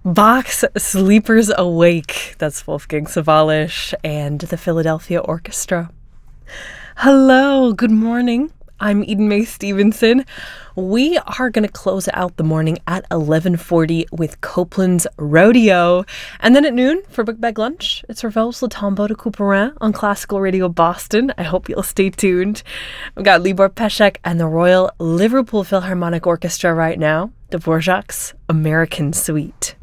Bach's Sleepers Awake. That's Wolfgang Sawallisch and the Philadelphia Orchestra. Hello, good morning. I'm Eden Mae Stevenson. We are going to close out the morning at 11:40 with Copland's Rodeo. And then at noon for Book Bag Lunch, it's Ravel's Le Tombeau de Couperin on Classical Radio Boston. I hope you'll stay tuned. We've got Libor Pesek and the Royal Liverpool Philharmonic Orchestra right now, Dvorak's American Suite.